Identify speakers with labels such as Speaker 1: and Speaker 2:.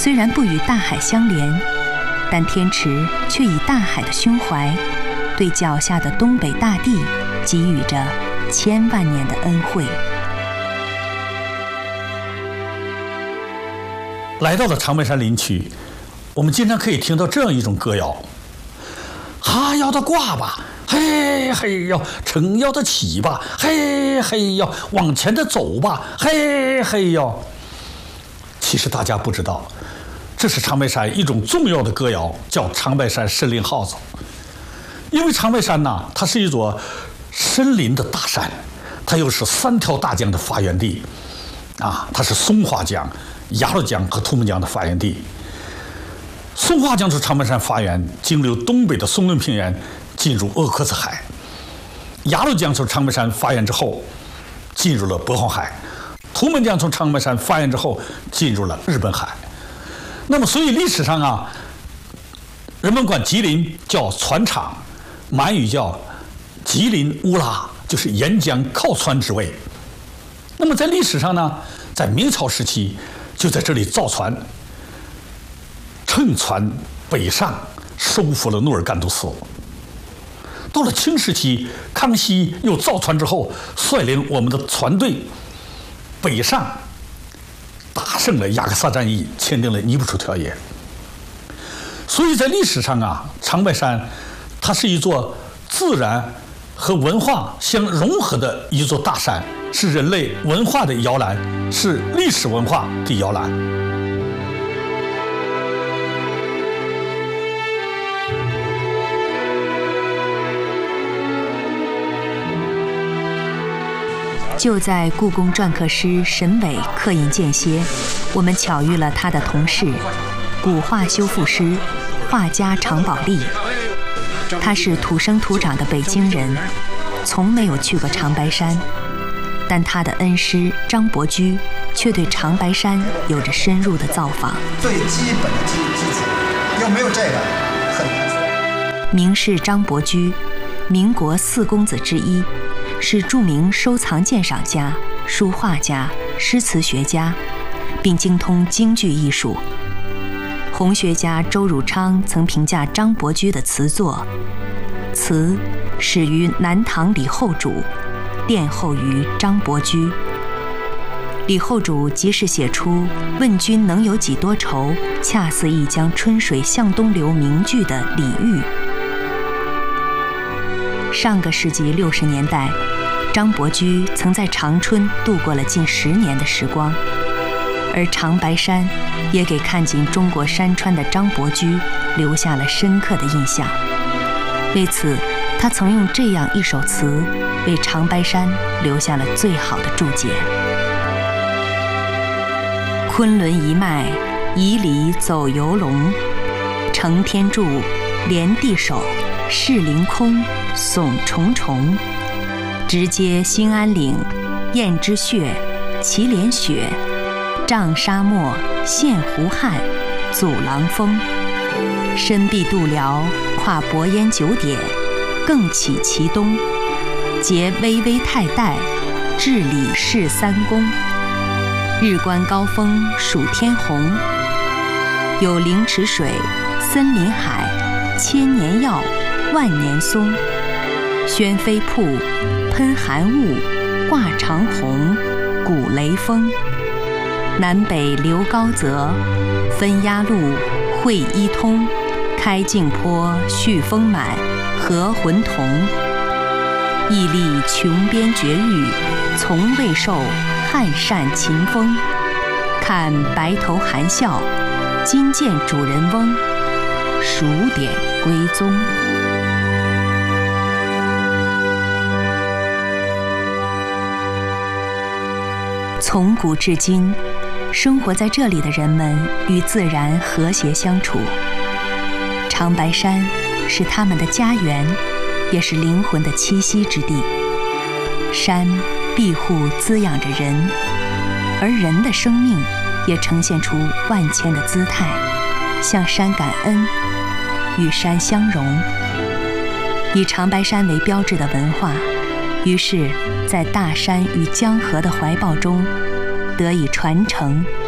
Speaker 1: 虽然不与大海相连，但天池却以大海的胸怀，对脚下的东北大地给予着千万年的恩惠。
Speaker 2: 来到了长白山林区，我们经常可以听到这样一种歌谣：哈腰的挂吧，嘿嘿哟；撑腰的起吧，嘿嘿哟；往前的走吧，嘿嘿哟。其实大家不知道，这是长白山一种重要的歌谣，叫长白山森林号子。因为长白山呢，它是一座森林的大山，它又是3条大江的发源地，它是松花江、鸭绿江和图们江的发源地。松花江从长白山发源，经由东北的松仑平原进入鄂克斯海；鸭绿江从长白山发源之后，进入了渤荒海；图们江从长白山发源之后，进入了日本海。那么，所以历史上人们管吉林叫船场，满语叫吉林乌拉，就是沿江靠船之谓。那么在历史上呢，在明朝时期就在这里造船，乘船北上，收复了努尔干都司。到了清时期，康熙又造船之后，率领我们的船队北上，打胜了雅克萨战役，签订了尼布楚条约。所以在历史上长白山它是一座自然和文化相融合的一座大山，是人类文化的摇篮，是历史文化的摇篮。
Speaker 1: 就在故宫篆刻师沈伟刻印间歇，我们巧遇了他的同事，古画修复师、画家常宝利。他是土生土长的北京人，从没有去过长白山，但他的恩师张伯驹却对长白山有着深入的造访。
Speaker 3: 最基本的基础，要没有这个，很难说。
Speaker 1: 名士张伯驹，民国4公子之一，是著名收藏鉴赏家、书画家、诗词学家，并精通京剧艺术。红学家周汝昌曾评价张伯驹的词作：词始于南唐李后主，殿后于张伯驹。李后主即是写出“问君能有几多愁，恰似一江春水向东流”名句的李煜。上个世纪60年代，张伯驹曾在长春度过了近10年的时光，而长白山也给看尽中国山川的张伯驹留下了深刻的印象。为此，他曾用这样一首词为长白山留下了最好的注解：昆仑一脉，以里走游龙；承天柱，连地首，势凌空，耸重重。直接兴安岭，雁之穴，祁连雪，丈沙漠，现胡汉，阻狼峰。深壁度辽，跨博烟9点，更起祁东。结巍巍太代，至里是3公。日观高峰，数天红。有灵池水，森林海，千年药，万年松。宣飞瀑，喷寒雾，挂长虹，鼓雷峰。南北流高泽，分鸭路，会一通。开径坡，续丰满，合浑同。屹立琼边绝域，从未受汉善秦风。看白头含笑，今见主人翁，数点归宗。从古至今，生活在这里的人们与自然和谐相处。长白山是他们的家园，也是灵魂的栖息之地。山庇护滋养着人，而人的生命也呈现出万千的姿态，向山感恩，与山相融。以长白山为标志的文化，于是在大山与江河的怀抱中得以传承